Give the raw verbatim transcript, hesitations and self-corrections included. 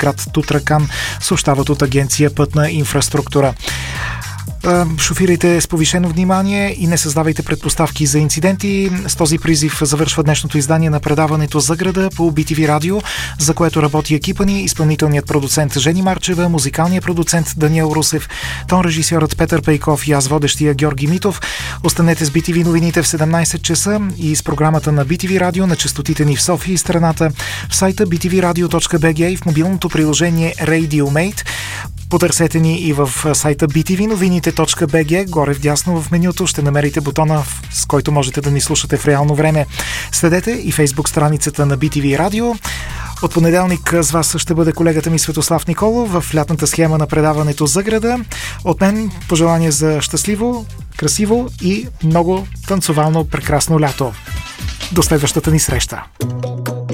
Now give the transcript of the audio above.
град Тутракан, съобщават от агенция Пътна инфраструктура. Шофирайте с повишено внимание и не създавайте предпоставки за инциденти. С този призив завършва днешното издание на предаването За града по Би Ти Ви радио, за което работи екипа ни, изпълнителният продуцент Жени Марчева, музикалният продуцент Даниел Русев, тон режисьорът Петър Пейков и аз водещия Георги Митов. Останете с Би Ти Ви новините в седемнайсет часа и с програмата на Би Ти Ви радио на честотите ни в София и страната, в сайта би ти ви радио точка би джи и в мобилното приложение RadioMate. Потърсете ни и в сайта би ти ви новините точка би джи. Горе вдясно в менюто ще намерите бутона, с който можете да ни слушате в реално време. Следете и фейсбук страницата на Би Ти Ви радио. От понеделник с вас ще бъде колегата ми Светослав Николов в лятната схема на предаването За града. От мен пожелание за щастливо, красиво и много танцовално прекрасно лято. До следващата ни среща!